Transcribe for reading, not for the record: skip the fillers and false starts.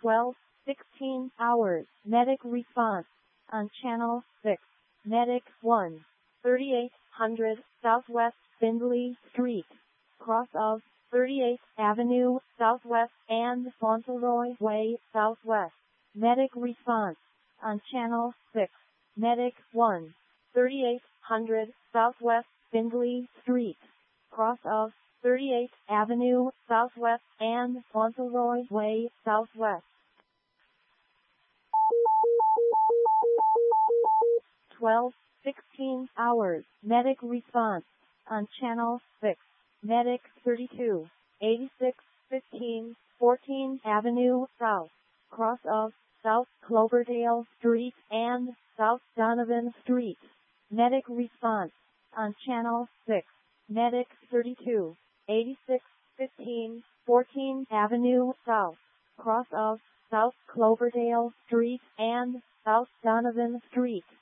12:16 hours. Medic response on Channel 6. Medic 1, 3800 Southwest Findlay Street, cross of 38th Avenue Southwest and Fauntleroy Way Southwest. Medic response on Channel 6. Medic 1, 3800 Southwest Findlay Street, cross of 38th Avenue Southwest and Fauntleroy Way Southwest. 12:16 hours. Medic response on Channel 6. Medic 32, 8615 14th Avenue South, cross of South Cloverdale Street and South Donovan Street. Medic response on Channel 6. Medic 32, 8615 14th Avenue South, cross of South Cloverdale Street and South Donovan Street.